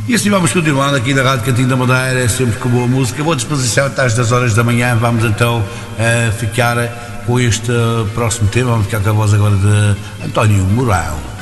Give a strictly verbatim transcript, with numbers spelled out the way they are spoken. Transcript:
E assim vamos continuando aqui na Rádio Cantinho da Madeira, sempre com boa música, boa disposição até às dez horas da manhã. Vamos então uh, ficar com este próximo tema, vamos ficar com a voz agora de António Mourão.